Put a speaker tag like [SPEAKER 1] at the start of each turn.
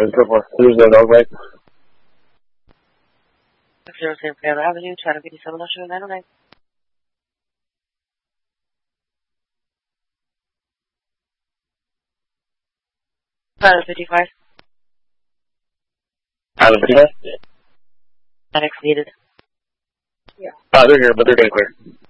[SPEAKER 1] There's no dog, right?
[SPEAKER 2] 06 Fairview Avenue, Chatham 57, 909. Pilot 55.
[SPEAKER 1] Pilot 55?
[SPEAKER 2] Medics needed.
[SPEAKER 1] They're here, but they're getting clear.